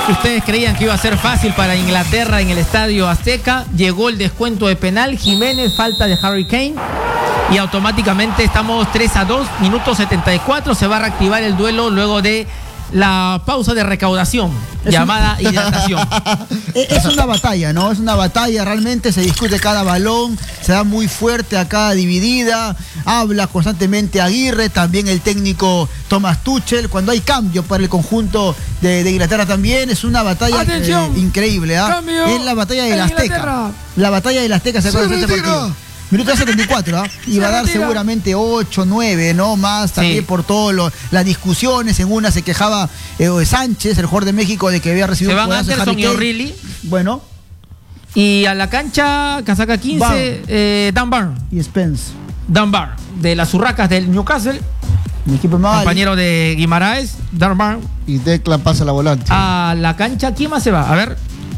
Ustedes creían que iba a ser fácil para Inglaterra en el Estadio Azteca. Llegó el descuento de penal. Jiménez, falta de Harry Kane. Y automáticamente estamos 3-2, minuto 74. Se va a reactivar el duelo luego de la pausa de recaudación, llamada hidratación. Es una batalla, ¿no? Es una batalla, realmente se discute cada balón, se da muy fuerte acá, dividida, habla constantemente Aguirre, también el técnico Thomas Tuchel, cuando hay cambio para el conjunto de Inglaterra también, es una batalla increíble, ¿ah? Es la batalla del Azteca. La batalla del Azteca se acuerda de este partido. Minuto 74, ¿ah? Y va a dar seguramente 8, 9, ¿no? Más también por todas las discusiones. En una se quejaba Sánchez, el jugador de México, de que había recibido un juego de Anderson y O'Reilly. Bueno. Y a la cancha, casaca 15, Dunbar. Y Spence. Dunbar, de las Urracas del Newcastle. Mi equipo compañero de Guimaraes, Dunbar. Y Declan pasa la volante. A la cancha, ¿quién más se va? A ver,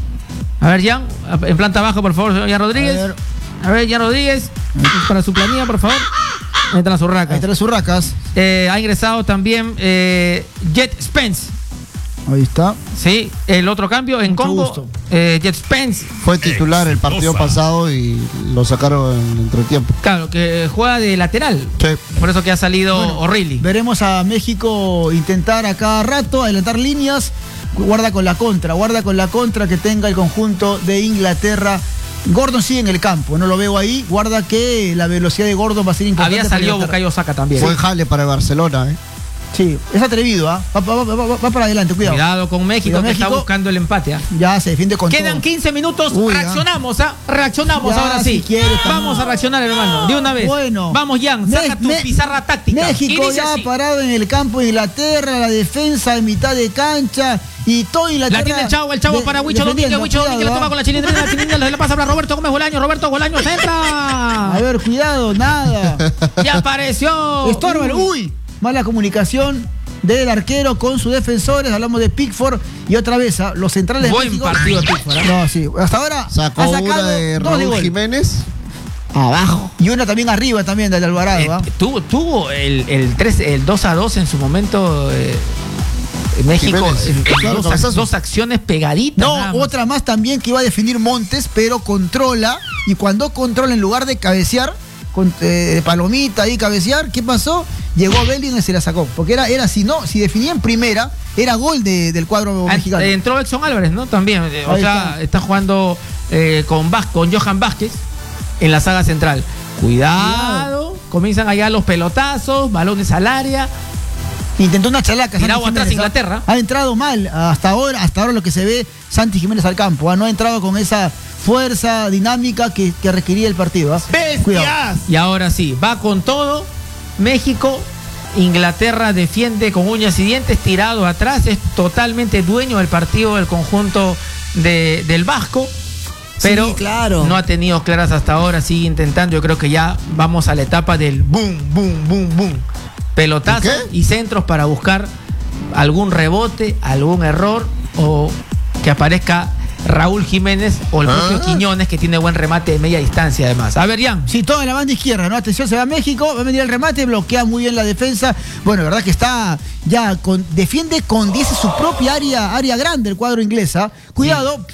Jan, en planta baja, por favor, Jan Rodríguez. A ver, Jan Rodríguez, para su planilla, por favor. Ahí están las Urracas. Ahí están las Urracas. Ha ingresado también Jet Spence. Ahí está. Sí, el otro cambio en Congo. Jet Spence. Fue titular el partido pasado y lo sacaron en entretiempo. Claro, que juega de lateral. Sí. Por eso que ha salido O'Reilly. Veremos a México intentar a cada rato adelantar líneas. Guarda con la contra que tenga el conjunto de Inglaterra. Gordon sigue en el campo, no lo veo ahí. Guarda que la velocidad de Gordon va a ser importante. Había salido Bukayo Saka también. Buen jale para el Barcelona, ¿eh? Sí, es atrevido, ¿ah? Va para adelante, cuidado. Cuidado con México, que está buscando el empate, ¿ah? Ya se defiende con Quedan todo. 15 minutos, reaccionamos, ¿ah? Reaccionamos ya, ahora sí. Si quieres, vamos a reaccionar, hermano, de una vez. Bueno. Vamos, Jan, saca tu pizarra táctica. México ya parado en el campo de Inglaterra, la defensa en mitad de cancha. Y todo Inglaterra. La tiene el chavo para Huicho Domínguez. Huicho Domínguez la toma con la chilindrina, la pasa para Roberto Gómez Bolaños. Roberto Bolaños entra. A ver, cuidado, nada. Ya apareció. Estorban, mala comunicación del arquero con sus defensores. Hablamos de Pickford y otra vez los centrales de México. Buen partido de Pickford. No, sí. Hasta ahora sacó ha sacado una de Raúl Jiménez. Abajo. Y una también arriba también del Alvarado. Tuvo el 2-2 en su momento. México, dos acciones pegaditas. No, otra más también que iba a definir Montes, pero controla. Y cuando controla, en lugar de cabecear, palomita ahí cabecear, ¿qué pasó? Llegó a Bellingham y se la sacó. Porque era si definía en primera, era gol del cuadro mexicano. Entró Edson Álvarez, ¿no? También. O sea, está jugando con Johan Vázquez en la saga central. Cuidado. Comienzan allá los pelotazos, balones al área. Intentó una chalaca. Tirado atrás Inglaterra. Ha entrado mal hasta ahora lo que se ve Santi Jiménez al campo. No ha entrado con esa fuerza dinámica que requería el partido. ¡Bestias! Y ahora sí, va con todo. México, Inglaterra defiende con uñas y dientes, tirado atrás. Es totalmente dueño del partido del conjunto del Vasco. Pero no ha tenido claras hasta ahora. Sigue intentando. Yo creo que ya vamos a la etapa del boom, boom, boom, boom. Pelotazos y centros para buscar algún rebote, algún error o que aparezca Raúl Jiménez o el propio Quiñones, que tiene buen remate de media distancia además. A ver, Jan. Sí, toda la banda izquierda, ¿no? Atención, se va a México, va a venir el remate, bloquea muy bien la defensa. Bueno, verdad que está ya defiende con 10 su propia área grande el cuadro inglesa. Cuidado. Sí.